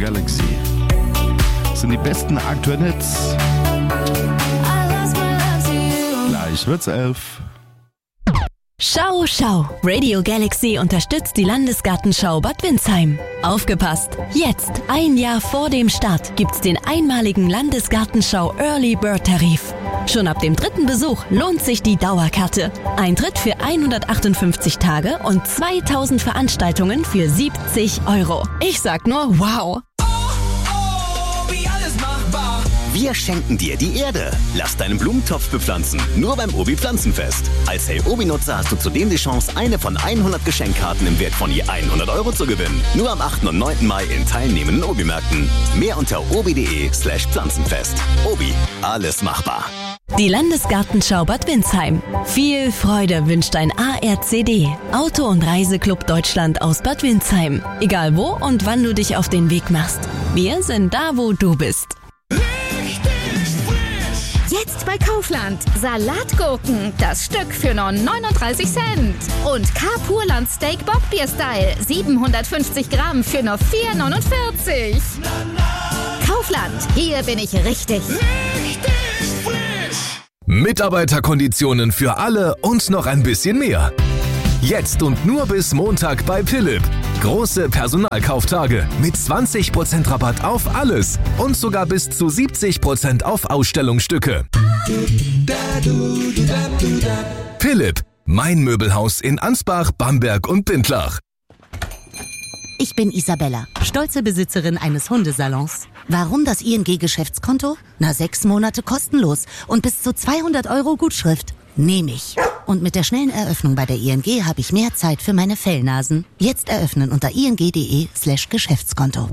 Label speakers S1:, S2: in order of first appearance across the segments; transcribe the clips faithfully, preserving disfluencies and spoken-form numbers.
S1: Galaxy. Das sind die besten aktuellen Hits. Gleich wird's elf.
S2: Schau, schau! Radio Galaxy unterstützt die Landesgartenschau Bad Windsheim. Aufgepasst! Jetzt, ein Jahr vor dem Start, gibt's den einmaligen Landesgartenschau Early Bird Tarif. Schon ab dem dritten Besuch lohnt sich die Dauerkarte. Eintritt für hundertachtundfünfzig Tage und zweitausend Veranstaltungen für siebzig Euro. Ich sag nur wow!
S3: Wir schenken dir die Erde. Lass deinen Blumentopf bepflanzen. Nur beim Obi Pflanzenfest. Als Hey Obi-Nutzer hast du zudem die Chance, eine von hundert Geschenkkarten im Wert von je hundert Euro zu gewinnen. Nur am achten und neunten Mai in teilnehmenden Obi-Märkten. Mehr unter obi.de slash Pflanzenfest. Obi, alles machbar.
S2: Die Landesgartenschau Bad Windsheim. Viel Freude wünscht ein A R C D, Auto- und Reiseclub Deutschland aus Bad Windsheim. Egal wo und wann du dich auf den Weg machst. Wir sind da, wo du bist.
S4: Jetzt bei Kaufland. Salatgurken, das Stück für nur neununddreißig Cent. Und K-Purland Steak Bockbier Style, siebenhundertfünfzig Gramm für nur vier neunundvierzig. Kaufland, hier bin ich richtig.
S5: Richtig frisch. Mitarbeiterkonditionen für alle und noch ein bisschen mehr. Jetzt und nur bis Montag bei Philipp. Große Personalkauftage mit zwanzig Prozent Rabatt auf alles und sogar bis zu siebzig Prozent auf Ausstellungsstücke. Philipp, mein Möbelhaus in Ansbach, Bamberg und Bindlach.
S6: Ich bin Isabella, stolze Besitzerin eines Hundesalons. Warum das I N G-Geschäftskonto? Na, sechs Monate kostenlos und bis zu zweihundert Euro Gutschrift. Nehme ich. Und mit der schnellen Eröffnung bei der I N G habe ich mehr Zeit für meine Fellnasen. Jetzt eröffnen unter ing.de slash Geschäftskonto.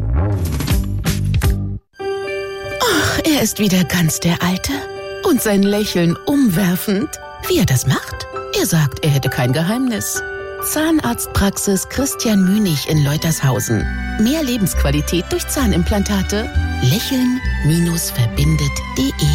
S7: Ach, er ist wieder ganz der Alte. Und sein Lächeln umwerfend. Wie er das macht? Er sagt, er hätte kein Geheimnis. Zahnarztpraxis Christian Münig in Leutershausen. Mehr Lebensqualität durch Zahnimplantate. Lächeln-verbindet punkt de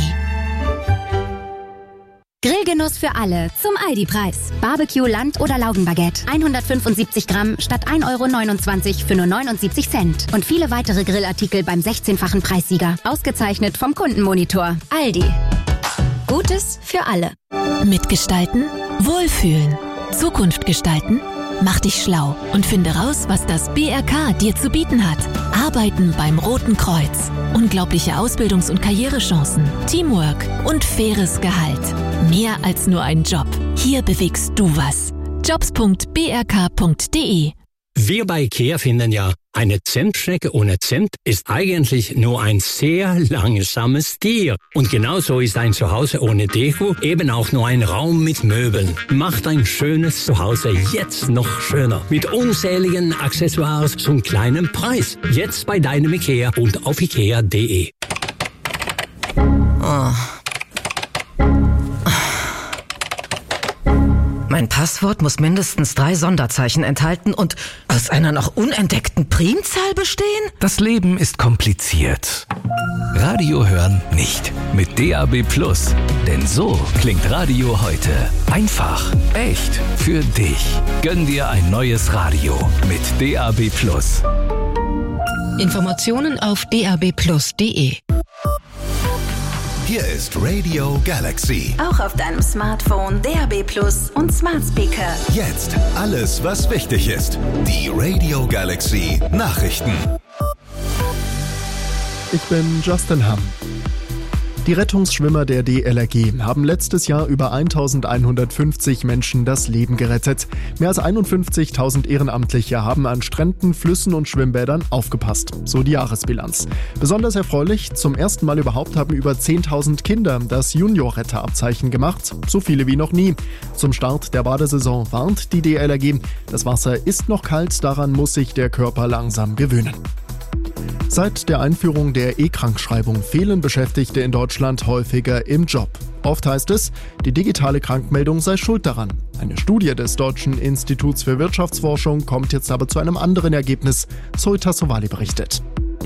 S8: Grillgenuss für alle zum Aldi-Preis. Barbecue, Land- oder Laugenbaguette. hundertfünfundsiebzig Gramm statt ein Euro neunundzwanzig für nur neunundsiebzig Cent. Und viele weitere Grillartikel beim sechzehnfachen Preissieger. Ausgezeichnet vom Kundenmonitor. Aldi. Gutes für alle.
S2: Mitgestalten, wohlfühlen, Zukunft gestalten. Mach dich schlau und finde raus, was das B R K dir zu bieten hat. Arbeiten beim Roten Kreuz. Unglaubliche Ausbildungs- und Karrierechancen, Teamwork und faires Gehalt. Mehr als nur ein Job. Hier bewegst du was. jobs punkt b r k punkt de.
S9: Wir bei IKEA finden ja, eine Zentschnecke ohne Zent ist eigentlich nur ein sehr langsames Tier. Und genauso ist ein Zuhause ohne Deko eben auch nur ein Raum mit Möbeln. Macht ein schönes Zuhause jetzt noch schöner. Mit unzähligen Accessoires zum kleinen Preis. Jetzt bei deinem IKEA und auf ikea punkt de.
S10: Oh. Mein Passwort muss mindestens drei Sonderzeichen enthalten und aus einer noch unentdeckten Primzahl bestehen?
S11: Das Leben ist kompliziert. Radio hören nicht. Mit D A B Plus. Denn so klingt Radio heute. Einfach, echt, für dich. Gönn dir ein neues Radio mit D A B Plus.
S7: Informationen auf d a b plus punkt de.
S12: Hier ist Radio Galaxy.
S13: Auch auf deinem Smartphone, D A B Plus und Smart Speaker.
S12: Jetzt alles, was wichtig ist. Die Radio Galaxy Nachrichten.
S14: Ich bin Justin Hamm. Die Rettungsschwimmer der D L R G haben letztes Jahr über eintausendeinhundertfünfzig Menschen das Leben gerettet. Mehr als einundfünfzigtausend Ehrenamtliche haben an Stränden, Flüssen und Schwimmbädern aufgepasst. So die Jahresbilanz. Besonders erfreulich, zum ersten Mal überhaupt haben über zehntausend Kinder das Junior-Retterabzeichen gemacht. So viele wie noch nie. Zum Start der Badesaison warnt die D L R G. Das Wasser ist noch kalt, daran muss sich der Körper langsam gewöhnen. Seit der Einführung der E-Krankschreibung fehlen Beschäftigte in Deutschland häufiger im Job. Oft heißt es, die digitale Krankmeldung sei schuld daran. Eine Studie des Deutschen Instituts für Wirtschaftsforschung kommt jetzt aber zu einem anderen Ergebnis, Zoe Tassovali berichtet.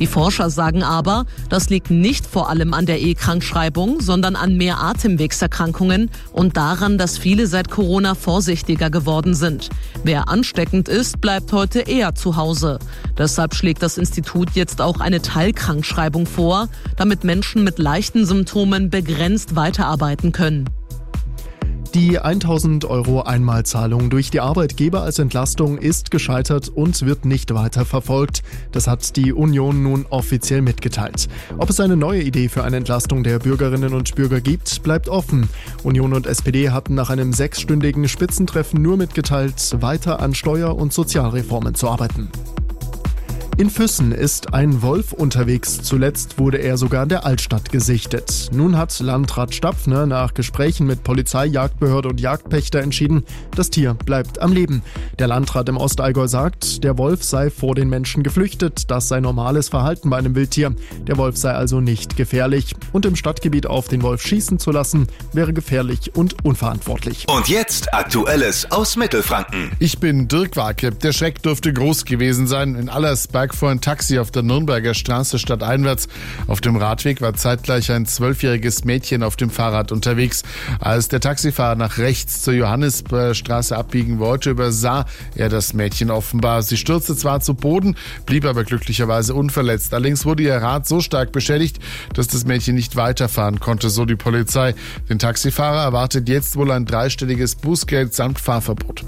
S15: Die Forscher sagen aber, das liegt nicht vor allem an der E-Krankschreibung, sondern an mehr Atemwegserkrankungen und daran, dass viele seit Corona vorsichtiger geworden sind. Wer ansteckend ist, bleibt heute eher zu Hause. Deshalb schlägt das Institut jetzt auch eine Teilkrankschreibung vor, damit Menschen mit leichten Symptomen begrenzt weiterarbeiten können.
S14: Die tausend Euro Einmalzahlung durch die Arbeitgeber als Entlastung ist gescheitert und wird nicht weiter verfolgt. Das hat die Union nun offiziell mitgeteilt. Ob es eine neue Idee für eine Entlastung der Bürgerinnen und Bürger gibt, bleibt offen. Union und S P D hatten nach einem sechsstündigen Spitzentreffen nur mitgeteilt, weiter an Steuer- und Sozialreformen zu arbeiten. In Füssen ist ein Wolf unterwegs. Zuletzt wurde er sogar in der Altstadt gesichtet. Nun hat Landrat Stapfner nach Gesprächen mit Polizei, Jagdbehörde und Jagdpächter entschieden, das Tier bleibt am Leben. Der Landrat im Ostallgäu sagt, der Wolf sei vor den Menschen geflüchtet. Das sei normales Verhalten bei einem Wildtier. Der Wolf sei also nicht gefährlich. Und im Stadtgebiet auf den Wolf schießen zu lassen, wäre gefährlich und unverantwortlich.
S12: Und jetzt Aktuelles aus Mittelfranken.
S16: Ich bin Dirk Warke. Der Schreck dürfte groß gewesen sein. In Allersberg fuhr ein Taxi auf der Nürnberger Straße stadteinwärts. Auf dem Radweg war zeitgleich ein zwölfjähriges Mädchen auf dem Fahrrad unterwegs. Als der Taxifahrer nach rechts zur Johannisstraße abbiegen wollte, übersah er das Mädchen offenbar. Sie stürzte zwar zu Boden, blieb aber glücklicherweise unverletzt. Allerdings wurde ihr Rad so stark beschädigt, dass das Mädchen nicht weiterfahren konnte, so die Polizei. Den Taxifahrer erwartet jetzt wohl ein dreistelliges Bußgeld samt Fahrverbot.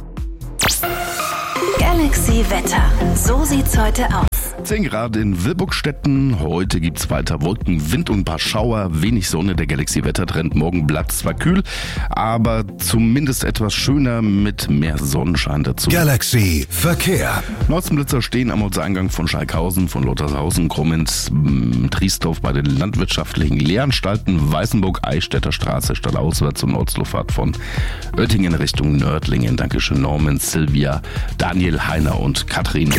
S13: Galaxy Wetter. So sieht's heute aus.
S1: zehn Grad in Wilburgstetten. Heute gibt's weiter Wolken, Wind und ein paar Schauer. Wenig Sonne. Der Galaxy-Wettertrend. Morgen bleibt zwar kühl, aber zumindest etwas schöner mit mehr Sonnenschein dazu.
S12: Galaxy Verkehr.
S1: Neustenblitzer stehen am Ortseingang von Schalkhausen, von Lottershausen, Krummins, Triesdorf bei den landwirtschaftlichen Lehranstalten, Weißenburg, Eichstätter Straße, stadtauswärts und Ortslofahrt von Oettingen Richtung Nördlingen. Dankeschön Norman, Silvia, Daniel, Heiner und Katrin.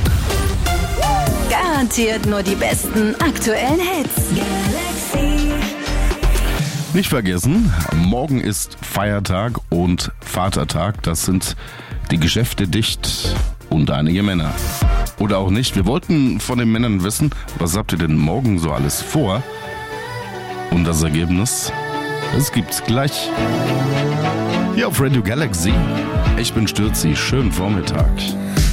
S13: Garantiert nur die besten aktuellen Hits. Galaxy.
S1: Nicht vergessen, morgen ist Feiertag und Vatertag. Das sind die Geschäfte dicht und einige Männer. Oder auch nicht. Wir wollten von den Männern wissen, was habt ihr denn morgen so alles vor? Und das Ergebnis, das gibt's gleich. Hier auf Radio Galaxy. Ich bin Stürzi. Schönen Vormittag.